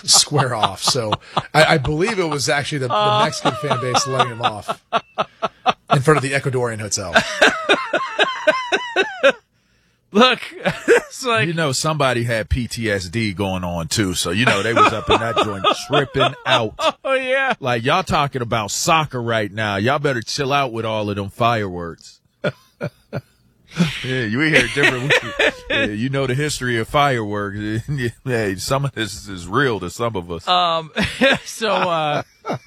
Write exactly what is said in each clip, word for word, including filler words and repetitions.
square off. So I, I believe it was actually the, the Mexican fan base letting him off in front of the Ecuadorian hotel. Look, it's like, you know, somebody had P T S D going on too, so you know they was up in that joint tripping out. Oh yeah, like y'all talking about soccer right now. Y'all better chill out with all of them fireworks. Yeah, you hear different. Yeah, you know the history of fireworks. Yeah, some of this is real to some of us. Um, so uh,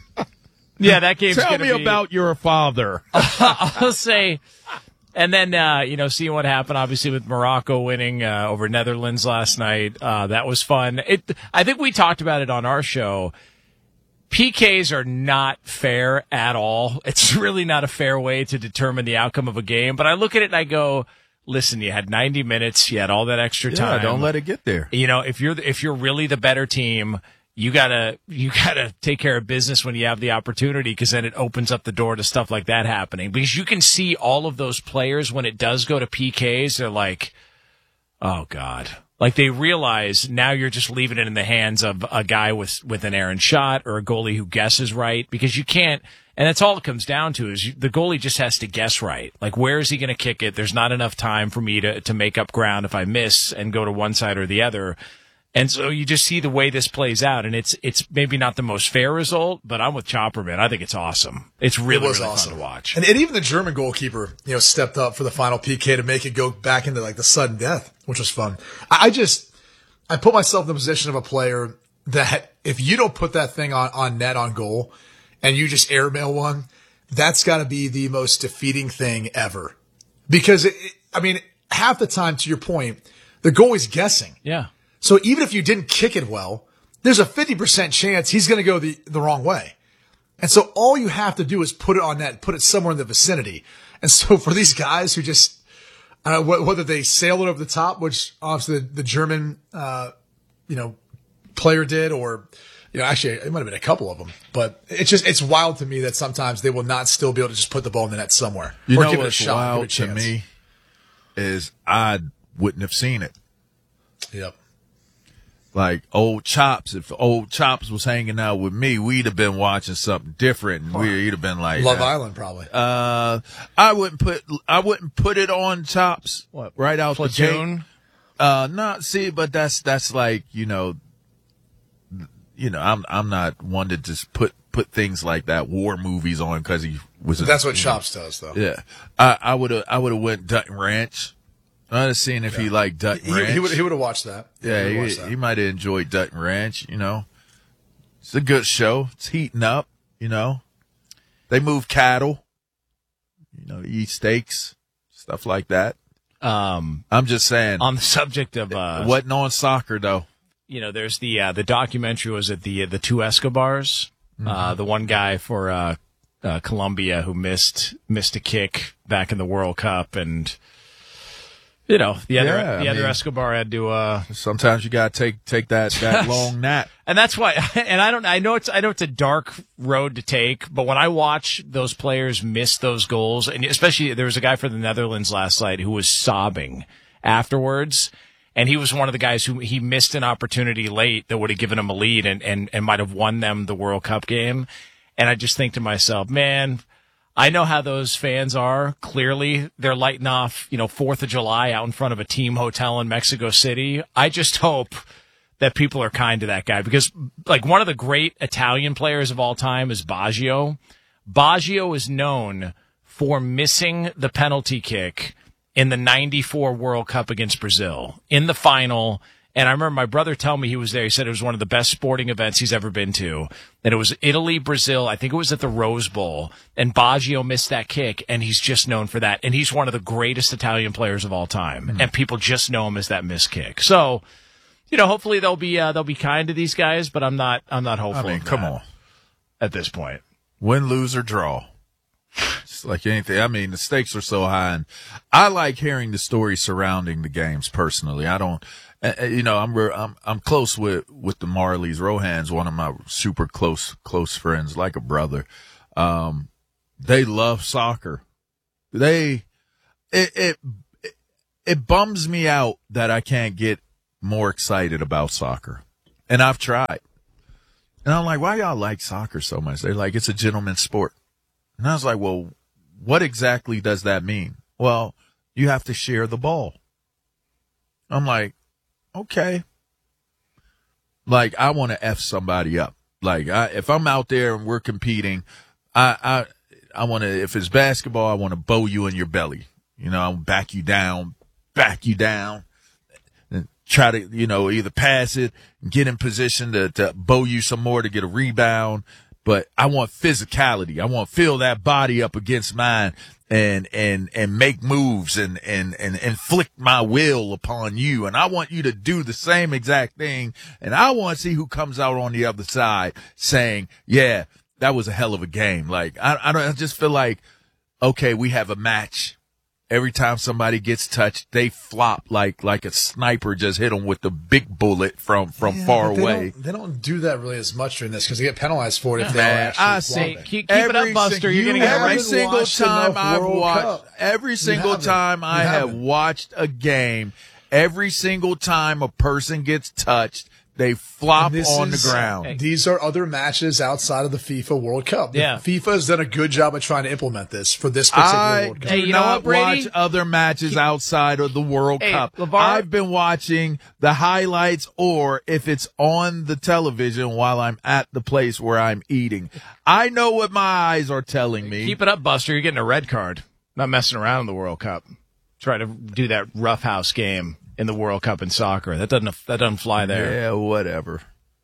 yeah, that game's Tell gonna me be, about your father. I'll say. And then, uh, you know, seeing what happened, obviously, with Morocco winning uh, over Netherlands last night, uh, that was fun. It, I think we talked about it on our show. P Ks are not fair at all. It's really not a fair way to determine the outcome of a game. But I look at it and I go, listen, you had ninety minutes, you had all that extra time. Yeah, don't let it get there. You know, if you're if you're really the better team, you gotta you gotta take care of business when you have the opportunity, because then it opens up the door to stuff like that happening. Because you can see all of those players when it does go to P Ks, they're like, oh God. Like they realize now you're just leaving it in the hands of a guy with with an errant shot or a goalie who guesses right, because you can't. And that's all it comes down to is you, the goalie just has to guess right. Like, where is he going to kick it? There's not enough time for me to to make up ground if I miss and go to one side or the other. And so you just see the way this plays out, and it's it's maybe not the most fair result, but I'm with Chopper, man. I think it's awesome. It's really, it was really awesome fun to watch. And, and even the German goalkeeper, you know, stepped up for the final P K to make it go back into like the sudden death, which was fun. I, I just I put myself in the position of a player that if you don't put that thing on, on net on goal and you just airmail one, that's got to be the most defeating thing ever. Because, it, it, I mean, half the time, to your point, the goalie's guessing. Yeah. So even if you didn't kick it well, there's a fifty percent chance he's going to go the, the wrong way. And so all you have to do is put it on net, put it somewhere in the vicinity. And so for these guys who just, I don't know, whether they sail it over the top, which obviously the, the German, uh, you know, player did, or, you know, actually it might have been a couple of them, but it's just, it's wild to me that sometimes they will not still be able to just put the ball in the net somewhere. You or know give it a what's shot, wild give it a to chance. me is I wouldn't have seen it. Yep. Like old Chops, if old Chops was hanging out with me, we'd have been watching something different, and we'd have been like Love uh, Island, probably. Uh, I wouldn't put I wouldn't put it on Chops What, right out Platoon? the gate. Uh, not see, but that's that's like you know, you know, I'm I'm not one to just put put things like that, war movies on because he was. That's a, what Chops does, though. Yeah, I I would have I would have went Dutton Ranch. I'd have seen if Yeah. he liked Dutton He, Ranch. he would he would have watched that. Yeah, he, he, watched that. he might have enjoyed Dutton Ranch, you know. It's a good show. It's heating up, you know. They move cattle, you know, eat steaks, stuff like that. Um, I'm just saying. on the subject of, uh, it wasn't on soccer, though. you know, there's the uh, the documentary was it the the two Escobars, mm-hmm. uh, the one guy for uh, uh, Colombia who missed missed a kick back in the World Cup, and you know the other Yeah, the I other mean, Escobar had to. Uh, Sometimes you gotta take take that that long nap. And that's why, and I don't, I know it's, I know it's a dark road to take, but when I watch those players miss those goals, and especially there was a guy for the Netherlands last night who was sobbing afterwards, and he was one of the guys who he missed an opportunity late that would have given him a lead and, and, and might have won them the World Cup game. And I just think to myself, man, I know how those fans are. Clearly, they're lighting off, you know, fourth of July out in front of a team hotel in Mexico City. I just hope that people are kind to that guy, because like one of the great Italian players of all time is Baggio. Baggio is known for missing the penalty kick in the ninety-four World Cup against Brazil in the final. And I remember my brother telling me he was there. He said it was one of the best sporting events he's ever been to. And it was Italy, Brazil. I think it was at the Rose Bowl. And Baggio missed that kick, and he's just known for that. And he's one of the greatest Italian players of all time. Mm-hmm. And people just know him as that missed kick. So, you know, hopefully they'll be uh, they'll be kind to these guys, but I'm not I'm not hopeful. I mean, of come that on, at this point. Win, lose, or draw. It's like anything. I mean, the stakes are so high, and I like hearing the stories surrounding the games. Personally, I don't. Uh, you know, I'm I'm I'm close with with the Marleys. Rohan's one of my super close close friends, like a brother. Um, they love soccer. They it it it, it bums me out that I can't get more excited about soccer. And I've tried. And I'm like, why y'all like soccer so much? They're like, it's a gentleman's sport. And I was like, well, what exactly does that mean? Well, you have to share the ball. I'm like, okay. Like, I want to F somebody up. Like, I, if I'm out there and we're competing, I, I, I want to, if it's basketball, I want to bow you in your belly. You know, I'll back you down, back you down, and try to, you know, either pass it, get in position to, to bow you some more to get a rebound. But I want physicality. I want to feel that body up against mine and, and, and make moves and, and, and inflict my will upon you. And I want you to do the same exact thing. And I want to see who comes out on the other side saying, yeah, that was a hell of a game. Like, I, I don't, I just feel like, okay, we have a match. Every time somebody gets touched, they flop like like a sniper just hit them with the big bullet from, from Yeah, far they away. Don't, they don't do that really as much during this because they get penalized for it if they Man, are actually I Say, flopping. keep, keep it up, Every Buster. sing- You're going to you get every right. single watched time enough I've World watched Cup. every single haven't. time I You have haven't. watched a game, every single time a person gets touched, they flop This on is- the ground. These are other matches outside of the FIFA World Cup. The Yeah. FIFA has done a good job of trying to implement this for this particular I World Cup. do Hey, you know not what, Brady? watch other matches outside of the World Hey, Cup. LeVar- I've been watching the highlights or if it's on the television while I'm at the place where I'm eating. I know what my eyes are telling me. Keep it up, Buster. You're getting a red card. Not messing around in the World Cup. Try to do that roughhouse game in the World Cup in soccer. That doesn't that doesn't fly there. Yeah, whatever.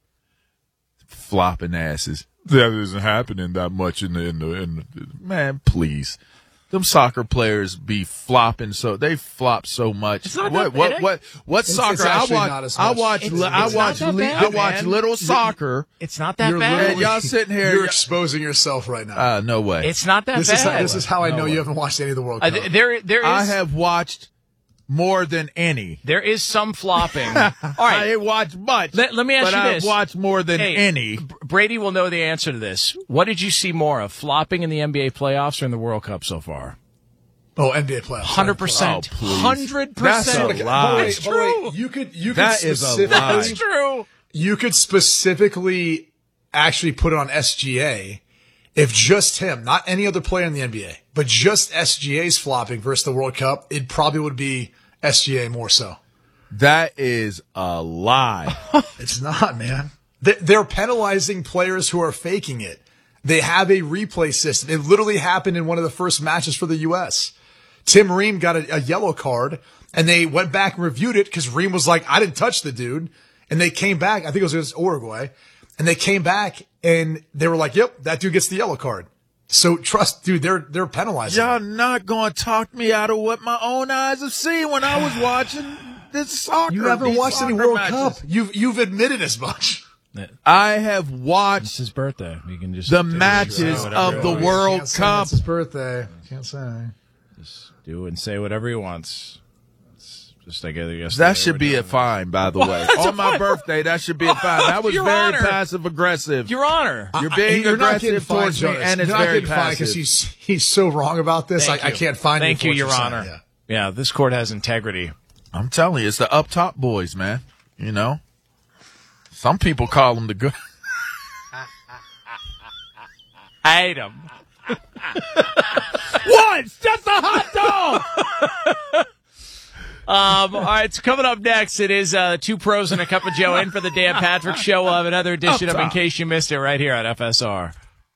Flopping asses. That isn't happening that much in the, in the, in the, man, please. Them soccer players be flopping so, they flop so much. It's not What, that what, bad. what, what It's- soccer? it's I actually watch, not as I much. watch, It's- I it's watch, not that le- bad, I watch man. little soccer. It's not that You're bad. And y'all sitting here. You're exposing yourself right now. Uh, no way. It's not that this bad. is this is how I know No you way. haven't watched any of the World Uh, Cup. th- there, there is, I have watched more than any. there is some flopping. All I right. ain't watched much. Let- let me ask but you I've this. watched more than Hey, any. B- Brady will know the answer to this. What did you see more of, flopping in the N B A playoffs or in the World Cup so far? oh, N B A playoffs. Hundred percent. Oh, please. Hundred That's percent. a Okay, lie. by the way- It's by the way, true. You could you could That is a specifically lie. That's true. you could specifically actually put it on S G A if just him, not any other player in the N B A, but just S G A's flopping versus the World Cup, it probably would be S G A more so. That is a lie. It's not, man. They- They're penalizing players who are faking it. They have a replay system. It literally happened in one of the first matches for the U S. Tim Ream got a, a yellow card, and they went back and reviewed it because Ream was like, I didn't touch the dude. And they came back. I think it was against Uruguay. And they came back, and they were like, yep, that dude gets the yellow card. So trust, dude, they're they're penalizing. Y'all not going to talk me out of what my own eyes have seen when I was watching this soccer. You haven't these watched any soccer World matches. Cup. You've you've admitted as much. I have It's watched his birthday. You can just the do matches whatever of you the want. World Can't say Cup. It's his birthday. Can't say. Do and say whatever he wants. It's just like either yesterday. That or should be a whatever. fine, by the way. On my birthday, that should be a fine. That was Your very Honor. passive aggressive. Your Honor. You're being You're not getting aggressive fined, towards me, Jonas. and it's You're not very getting fined because passive. he's he's so wrong about this. I, Thank I you. can't find Thank you. you, for Your what you're Honor. saying. Yeah, this court has integrity. I'm telling you, it's the up top boys, man. You know, some people call them the good. Item. Once, just a hot dog. Um, all right, so coming up next, it is uh, Two Pros and a Cup of Joe in for the Dan Patrick Show. We'll have another edition of In Case You Missed It right here on F S R.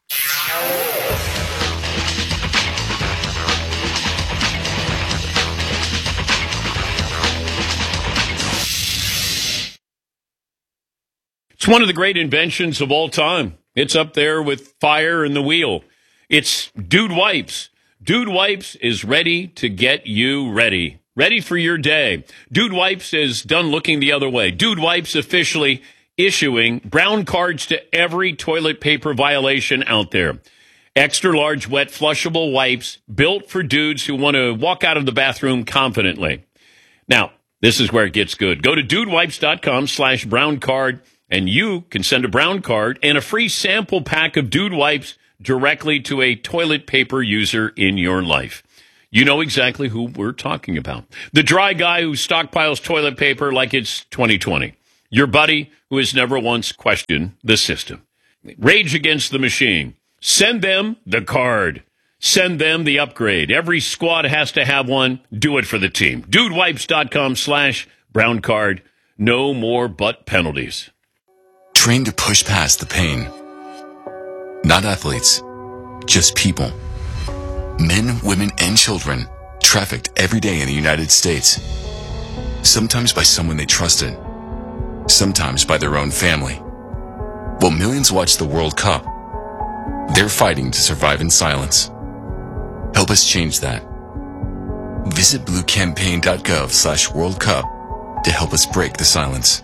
It's one of the great inventions of all time. It's up there with fire and the wheel. It's Dude Wipes. Dude Wipes is ready to get you ready. Ready for your day. Dude Wipes is done looking the other way. Dude Wipes officially issuing brown cards to every toilet paper violation out there. Extra large wet flushable wipes built for dudes who want to walk out of the bathroom confidently. Now, this is where it gets good. Go to dudewipes.com slash brown card and you can send a brown card and a free sample pack of Dude Wipes directly to a toilet paper user in your life. You know exactly who we're talking about. The dry guy who stockpiles toilet paper like it's twenty twenty. Your buddy who has never once questioned the system. Rage Against the Machine. Send them the card. Send them the upgrade. Every squad has to have one. Do it for the team. Dudewipes.com slash brown card. No more butt penalties. Train to push past the pain. Not athletes, just people. Men, women, and children trafficked every day in the United States. Sometimes by someone they trusted. Sometimes by their own family. While millions watch the World Cup, they're fighting to survive in silence. Help us change that. Visit bluecampaign.gov slash World Cup to help us break the silence.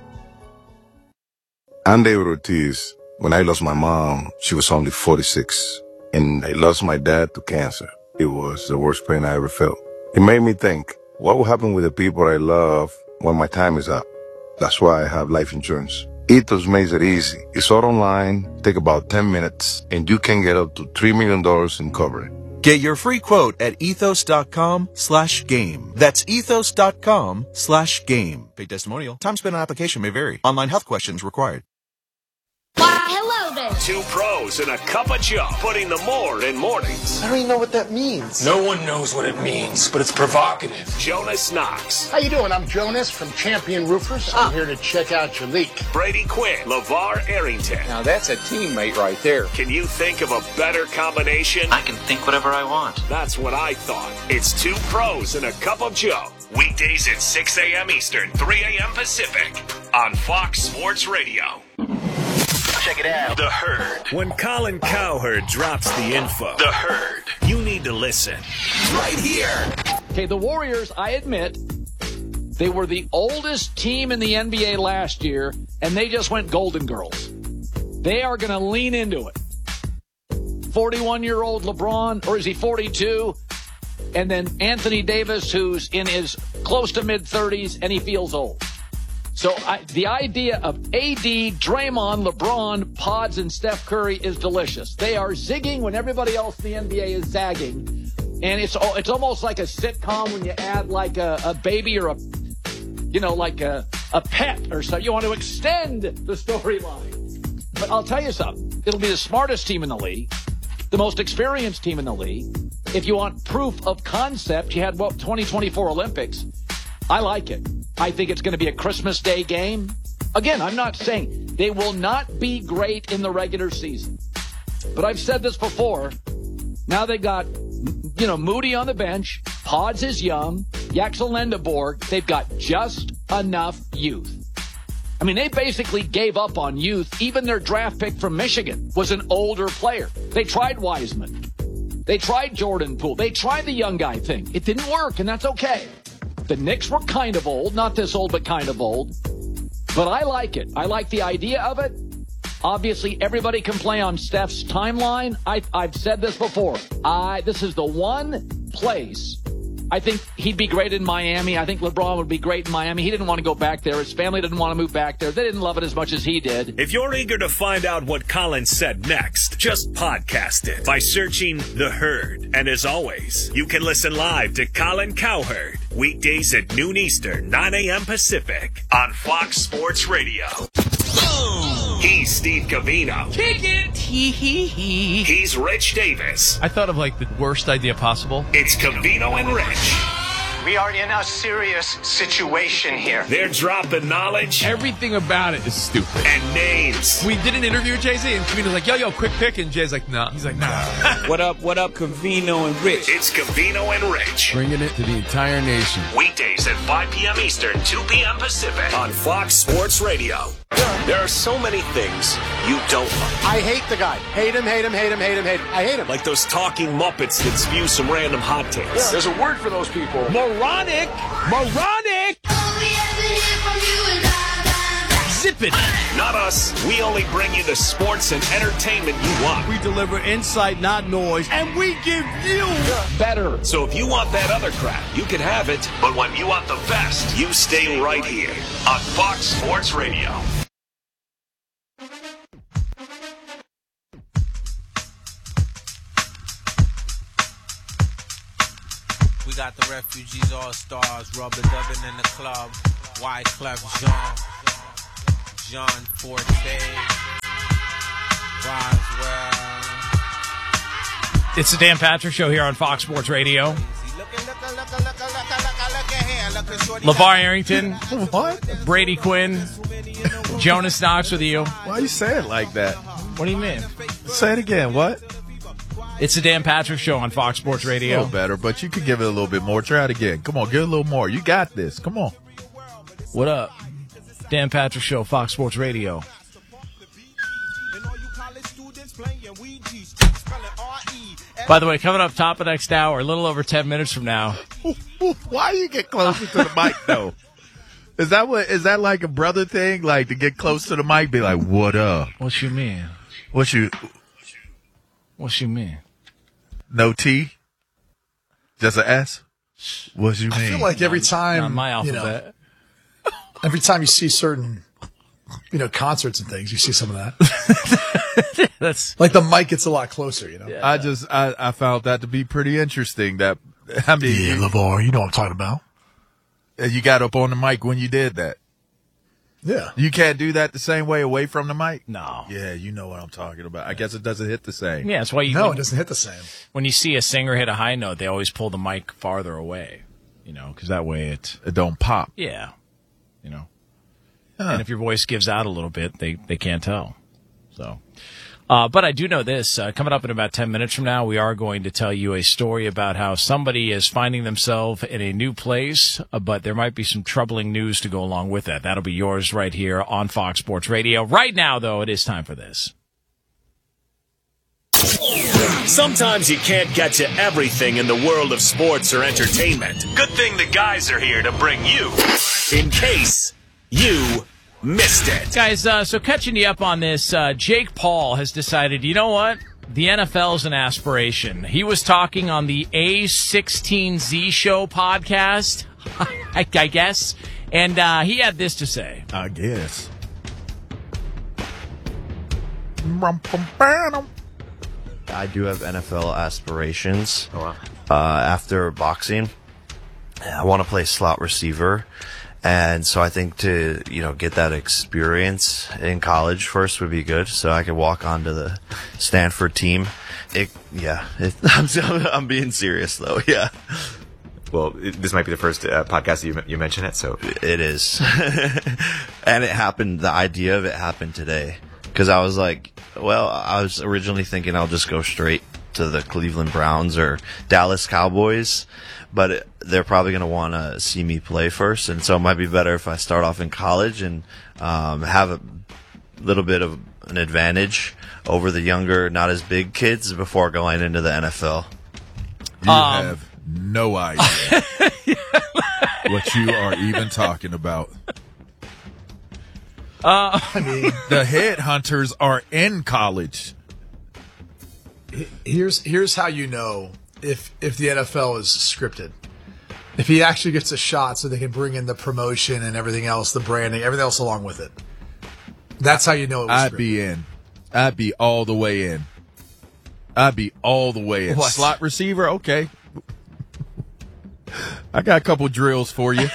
I'm David Ortiz. When I lost my mom, she was only forty-six. And I lost my dad to cancer. It was the worst pain I ever felt. It made me think, what will happen with the people I love when my time is up? That's why I have life insurance. Ethos makes it easy. It's all online, take about ten minutes, and you can get up to three million dollars in coverage. Get your free quote at ethos.com slash game. That's ethos.com slash game. Paid testimonial. Time spent on application may vary. Online health questions required. Why, hello there. Two pros and a cup of joe, putting the more in mornings. I don't even know what that means. No one knows what it means, but it's provocative. Jonas Knox. How you doing? I'm Jonas from Champion Roofers. I'm here to check out your leak. Brady Quinn. LeVar Arrington. Now that's a teammate right there. Can you think of a better combination? I can think whatever I want. That's what I thought. It's two pros and a cup of joe. Weekdays at six a.m. Eastern, three a.m. Pacific on Fox Sports Radio. Check it out. The Herd. When Colin Cowherd drops the info, The Herd, you need to listen. Right here. Okay, the Warriors, I admit, they were the oldest team in the N B A last year, and they just went Golden Girls. They are going to lean into it. forty-one-year-old LeBron, or is he forty-two? And then Anthony Davis, who's in his close to mid-thirties, and he feels old. So I, the idea of A D, Draymond, LeBron, Pods, and Steph Curry is delicious. They are zigging when everybody else in the N B A is zagging. And it's it's almost like a sitcom when you add like a, a baby or a, you know, like a, a pet or so. You want to extend the storyline. But I'll tell you something. It'll be the smartest team in the league, the most experienced team in the league. If you want proof of concept, you had, what, twenty twenty-four Olympics. I like it. I think it's going to be a Christmas Day game. Again, I'm not saying they will not be great in the regular season. But I've said this before. Now they got, you know, Moody on the bench. Pods is young. Yaxel Lendeborg. They've got just enough youth. I mean, they basically gave up on youth. Even their draft pick from Michigan was an older player. They tried Wiseman. They tried Jordan Poole. They tried the young guy thing. It didn't work, and that's okay. The Knicks were kind of old. Not this old, but kind of old. But I like it. I like the idea of it. Obviously, everybody can play on Steph's timeline. I, I've said this before. I This is the one place I think he'd be great in Miami. I think LeBron would be great in Miami. He didn't want to go back there. His family didn't want to move back there. They didn't love it as much as he did. If you're eager to find out what Colin said next, just podcast it by searching The Herd. And as always, you can listen live to Colin Cowherd weekdays at noon Eastern, nine a.m. Pacific on Fox Sports Radio. Boom! He's Steve Covino. Kick it! Hee hee hee. He's Rich Davis. I thought of like the worst idea possible. It's Covino and Rich. We are in a serious situation here. They're dropping knowledge. Everything about it is stupid. And names. We did an interview with Jay-Z, and Covino's like, yo, yo, quick pick. And Jay's like, no. Nah. He's like, nah. What up, what up, Covino and Rich? It's Covino and Rich. Bringing it to the entire nation. Weekdays at five p.m. Eastern, two p.m. Pacific on Fox Sports Radio. There are so many things you don't like. I hate the guy. Hate him, hate him, hate him, hate him, hate him. I hate him. Like those talking Muppets that spew some random hot takes. Yeah. There's a word for those people. Moronic! Moronic! Zip it! Not us. We only bring you the sports and entertainment you want. We deliver insight, not noise, and we give you better. So if you want that other crap, you can have it. But when you want the best, you stay right here on Fox Sports Radio. We got the Refugees All-Stars, rubber dubbing in the club, Wyclef Jean, John Forte, It's the Dan Patrick Show here on Fox Sports Radio. LeVar Arrington. What? Brady Quinn. Jonas Knox with you. Why you say it like that? What do you mean? Say it again. What? It's the Dan Patrick Show on Fox Sports Radio. A little better, but you could give it a little bit more. Try it again. Come on, give it a little more. You got this. Come on. What up? Dan Patrick Show, Fox Sports Radio. By the way, coming up top of next hour, a little over ten minutes from now. Why do you get closer to the mic, though? Is that what? Is that like a brother thing? Like to get close to the mic, be like, "What up?" What you mean? What you? What you mean? No T, just an S. What you mean? I feel like every time, Not my you alphabet. know, every time you see certain, you know, concerts and things, you see some of that. That's like the mic gets a lot closer, you know. Yeah. I just I, I found that to be pretty interesting. That I mean, yeah, LeVar, you know what I'm talking about. You got up on the mic when you did that. Yeah, you can't do that the same way away from the mic. No. Yeah, you know what I'm talking about. I guess it doesn't hit the same. Yeah, that's why you. No, when, it doesn't hit the same. When you see a singer hit a high note, they always pull the mic farther away. You know, because that way it it don't pop. Yeah, you know. Huh. And if your voice gives out a little bit, they they can't tell. So. Uh, but I do know this. Uh, coming up in about ten minutes from now, we are going to tell you a story about how somebody is finding themselves in a new place, uh, but there might be some troubling news to go along with that. That'll be yours right here on Fox Sports Radio. Right now, though, it is time for this. Sometimes you can't get to everything in the world of sports or entertainment. Good thing the guys are here to bring you in case you missed it. Guys, uh, so catching you up on this, uh, Jake Paul has decided, you know what? The N F L is an aspiration. He was talking on the A sixteen Z Show podcast, I, I guess, and uh, he had this to say. I guess. I do have N F L aspirations. Oh, wow. Uh, after boxing, I want to play slot receiver. And so I think to, you know, get that experience in college first would be good. So I could walk onto the Stanford team. It, yeah, it, I'm, I'm being serious though. Yeah. Well, it, this might be the first uh, podcast that you, you mention it. So it is. And it happened. The idea of it happened today. Cause I was like, well, I was originally thinking I'll just go straight to the Cleveland Browns or Dallas Cowboys. But it, they're probably going to want to see me play first, and so it might be better if I start off in college and um, have a little bit of an advantage over the younger, not as big kids before going into the N F L. You Um, have no idea what you are even talking about. Uh, I mean, the headhunters are in college. Here's here's how you know if if the N F L is scripted. If he actually gets a shot so they can bring in the promotion and everything else, the branding, everything else along with it. That's how you know it was I'd scripted. be in. I'd be all the way in. I'd be all the way in. What? Slot receiver? Okay. I got a couple drills for you.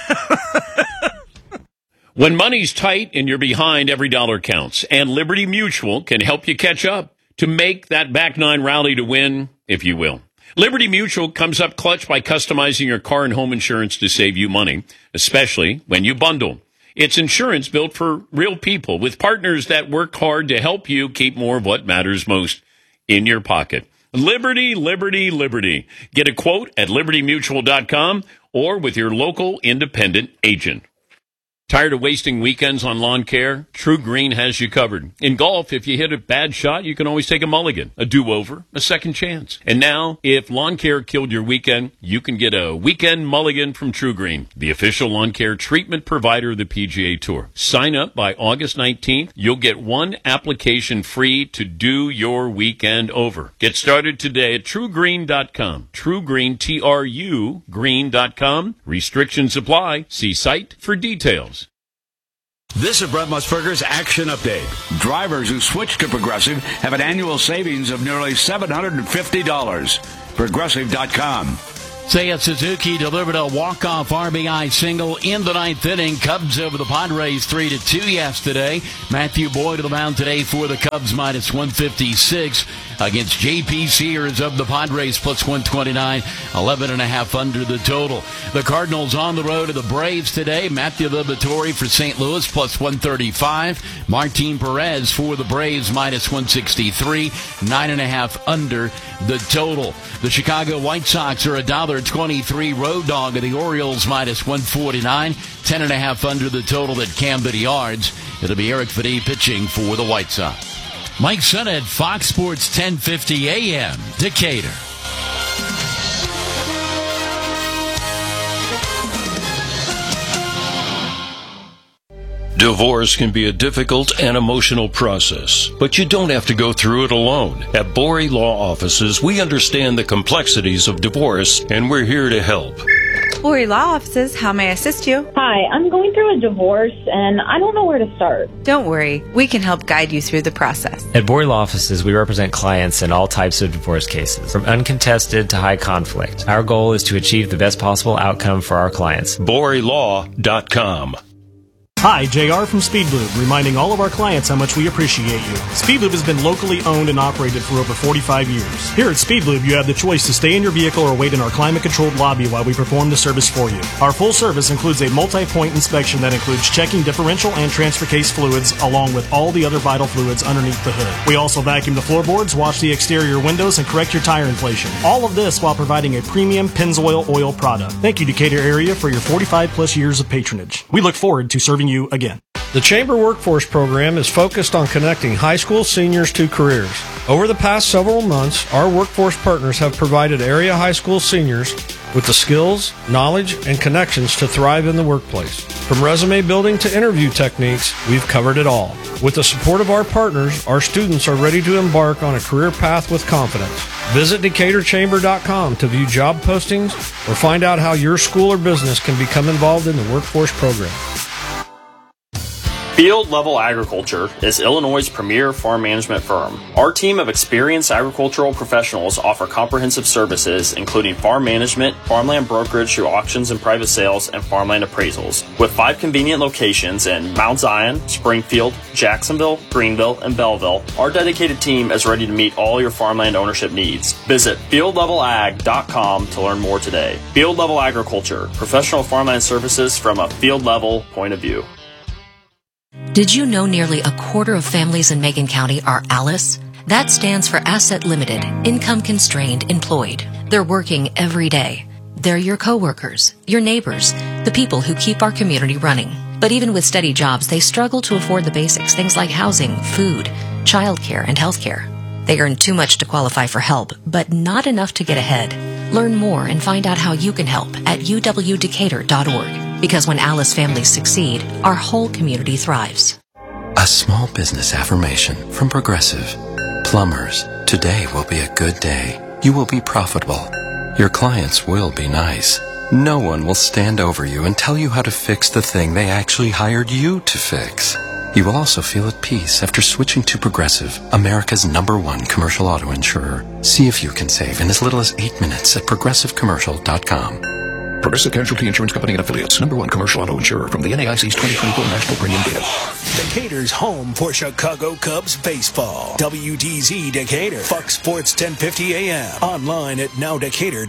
When money's tight and you're behind, every dollar counts. And Liberty Mutual can help you catch up to make that back nine rally to win, if you will. Liberty Mutual comes up clutch by customizing your car and home insurance to save you money, especially when you bundle. It's insurance built for real people with partners that work hard to help you keep more of what matters most in your pocket. Liberty, Liberty, Liberty. Get a quote at liberty mutual dot com or with your local independent agent. Tired of wasting weekends on lawn care? True Green has you covered. In golf, if you hit a bad shot, you can always take a mulligan, a do-over, a second chance. And now, if lawn care killed your weekend, you can get a weekend mulligan from True Green, the official lawn care treatment provider of the P G A Tour. Sign up by August nineteenth. You'll get one application free to do your weekend over. Get started today at true green dot com. True Green, T R U, green dot com. Restrictions apply. See site for details. This is Brent Musburger's Action Update. Drivers who switch to Progressive have an annual savings of nearly seven hundred fifty dollars. Progressive dot com. Seiya Suzuki delivered a walk-off R B I single in the ninth inning. Cubs over the Padres three to two yesterday. Matthew Boyd to the mound today for the Cubs minus one fifty-six. against J P Sears of the Padres, plus one twenty-nine, eleven and a half under the total. The Cardinals on the road to the Braves today. Matthew Liberatore for Saint Louis, plus one thirty-five. Martin Perez for the Braves, minus one sixty-three, nine and a half under the total. The Chicago White Sox are one dollar twenty-three road dog of the Orioles, minus one forty-nine, ten and a half under the total at Camden Yards. It'll be Eric Fedde pitching for the White Sox. Mike Sennett, Fox Sports ten fifty A M, Decatur. Divorce can be a difficult and emotional process, but you don't have to go through it alone. At Borey Law Offices, we understand the complexities of divorce, and we're here to help. Borey Law Offices, how may I assist you? Hi, I'm going through a divorce, and I don't know where to start. Don't worry, we can help guide you through the process. At Borey Law Offices, we represent clients in all types of divorce cases, from uncontested to high conflict. Our goal is to achieve the best possible outcome for our clients. Borey Law dot com. Hi, J R from Speedlube, reminding all of our clients how much we appreciate you. Speedlube has been locally owned and operated for over forty-five years. Here at Speedlube, you have the choice to stay in your vehicle or wait in our climate-controlled lobby while we perform the service for you. Our full service includes a multi-point inspection that includes checking differential and transfer case fluids, along with all the other vital fluids underneath the hood. We also vacuum the floorboards, wash the exterior windows, and correct your tire inflation. All of this while providing a premium Pennzoil oil product. Thank you, Decatur area, for your forty-five plus years of patronage. We look forward to serving you again. The Chamber Workforce Program is focused on connecting high school seniors to careers. Over the past several months, our workforce partners have provided area high school seniors with the skills, knowledge, and connections to thrive in the workplace. From resume building to interview techniques, we've covered it all. With the support of our partners, our students are ready to embark on a career path with confidence. Visit Decatur Chamber dot com to view job postings or find out how your school or business can become involved in the workforce program. Field Level Agriculture is Illinois' premier farm management firm. Our team of experienced agricultural professionals offer comprehensive services including farm management, farmland brokerage through auctions and private sales, and farmland appraisals. With five convenient locations in Mount Zion, Springfield, Jacksonville, Greenville, and Belleville, our dedicated team is ready to meet all your farmland ownership needs. Visit field level ag dot com to learn more today. Field Level Agriculture, professional farmland services from a field level point of view. Did you know nearly a quarter of families in Macon County are ALICE? That stands for Asset Limited, Income Constrained Employed. They're working every day. They're your coworkers, your neighbors, the people who keep our community running. But even with steady jobs, they struggle to afford the basics, things like housing, food, childcare, and healthcare. They earn too much to qualify for help, but not enough to get ahead. Learn more and find out how you can help at U W Decatur dot org. Because when ALICE families succeed, our whole community thrives. A small business affirmation from Progressive. Plumbers, today will be a good day. You will be profitable. Your clients will be nice. No one will stand over you and tell you how to fix the thing they actually hired you to fix. You will also feel at peace after switching to Progressive, America's number one commercial auto insurer. See if you can save in as little as eight minutes at progressive commercial dot com. Progressive Casualty Insurance Company and Affiliates, number one commercial auto insurer from the N A I C's twenty twenty-four National Premium Data. Decatur's home for Chicago Cubs baseball. W D Z Decatur, Fox Sports ten fifty A M. Online at now decatur